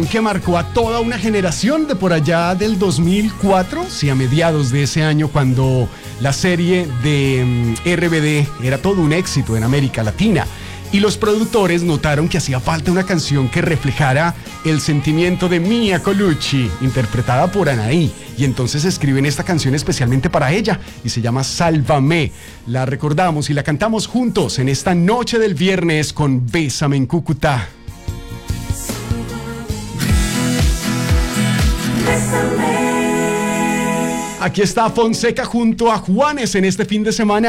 Que marcó a toda una generación de por allá del 2004, sí, a mediados de ese año, cuando la serie de RBD era todo un éxito en América Latina. Y los productores notaron que hacía falta una canción que reflejara el sentimiento de Mia Colucci, interpretada por Anaí. Y entonces escriben esta canción especialmente para ella y se llama Sálvame. La recordamos y la cantamos juntos en esta noche del viernes con Bésame en Cúcuta. Aquí está Fonseca junto a Juanes en este fin de semana.